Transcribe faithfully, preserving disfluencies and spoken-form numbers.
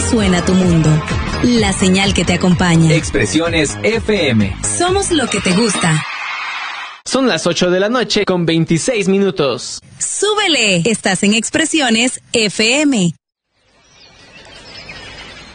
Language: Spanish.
suena tu mundo. La señal que te acompaña. Expresiones F M. Somos lo que te gusta. Son las ocho de la noche con veintiséis minutos. ¡Súbele! Estás en Expresiones F M.